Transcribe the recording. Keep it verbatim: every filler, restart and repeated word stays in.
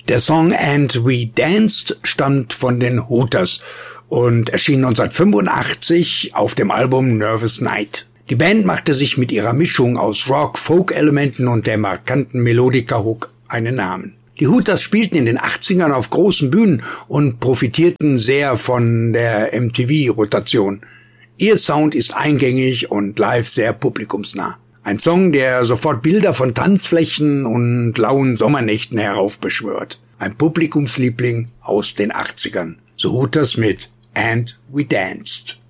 Der Song And We Danced stammt von den Hooters und erschien neunzehnhundertfünfundachtzig auf dem Album Nervous Night. Die Band machte sich mit ihrer Mischung aus Rock-Folk-Elementen und der markanten Melodika-Hook einen Namen. Die Hooters spielten in den achtzigern auf großen Bühnen und profitierten sehr von der M T V-Rotation. Ihr Sound ist eingängig und live sehr publikumsnah. Ein Song, der sofort Bilder von Tanzflächen und lauen Sommernächten heraufbeschwört. Ein Publikumsliebling aus den achtzigern. The Hooters mit And We Danced.